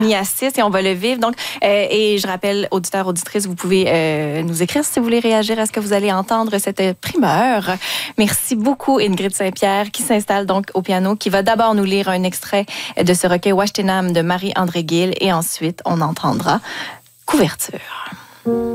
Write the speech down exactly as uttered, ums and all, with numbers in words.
mis à six et on va le vivre. Donc, euh, et je rappelle, auditeurs, auditrices, vous pouvez euh, nous écrire si vous voulez réagir à ce que vous allez entendre cette primeur. Merci beaucoup, Ingrid Saint-Pierre, qui s'installe donc au piano, qui va d'abord nous lire un extrait de ce recueil Ouachtenam de Marie-André Gill et ensuite on entendra Couverture.